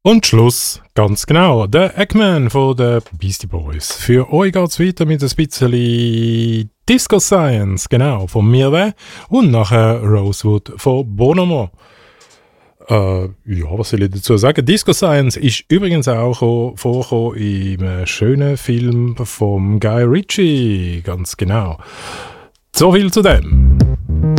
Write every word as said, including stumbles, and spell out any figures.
Und Schluss, ganz genau, der Eggman von den Beastie Boys. Für euch geht's weiter mit ein bisschen Disco Science, genau, von Mirwais und nachher Rosewood von Bonomo. Äh, ja, was soll ich dazu sagen? Disco Science ist übrigens auch vorgekommen in einem schönen Film von Guy Ritchie, ganz genau. So viel zu dem.